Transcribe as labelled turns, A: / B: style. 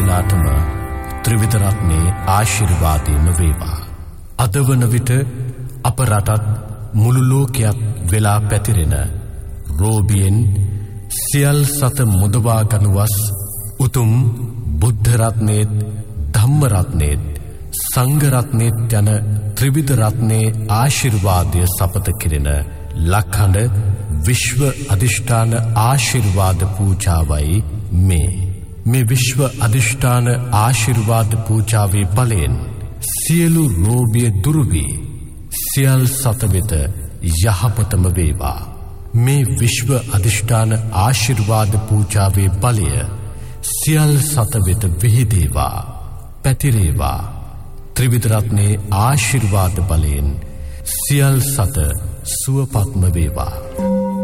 A: දෙනාටම ත්‍රිවිධ රත්නයේ ආශිර්වාදයම වේවා. අද වන විට අප රටත් මුළු ලෝකයක් වෙලා පැතිරෙන රෝගීන් සියල් සත මුදවා ගනුවස් උතුම් බුද්ධ රත්නයේත් ධම්ම රත්නයේත් සංඝ රත්නයේත් යන ත්‍රිවිධ රත්නයේ ආශිර්වාදය සපත කෙරෙන ලක්හඬ විශ්ව අධිෂ්ඨාන ආශිර්වාද පූජාවයි මේ විශ්ව අධිෂ්ඨාන ආශිර්වාද පූජාවේ බලයෙන් සියලු රෝගිය දුරු වී සියල් සත වෙත යහපතම වේවා. මේ විශ්ව අධිෂ්ඨාන ආශිර්වාද පූජාවේ බලය සියල් සත වෙත විහිදේවා, පැතිරේවා. ත්‍රිවිධ රත්නයේ ආශිර්වාද බලයෙන් සියල් සත සුවපත්ම වේවා.